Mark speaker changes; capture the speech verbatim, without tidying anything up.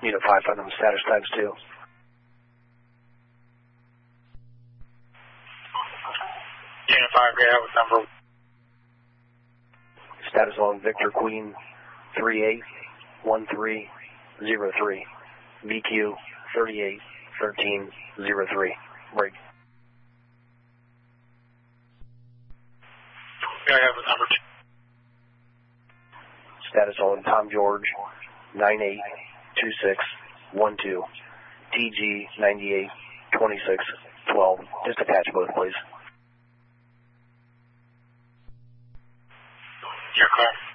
Speaker 1: Unit five, find them status times two.
Speaker 2: Unit five, yeah, with number.
Speaker 1: Status on Victor Queen three eight one three zero three. V Q thirty-eight thirteen zero three. Break.
Speaker 2: Yeah, I have with number two.
Speaker 1: Status on Tom George nine eight two six one two. T G ninety-eight twenty-six twelve. Just attach both, please.
Speaker 2: You're clear.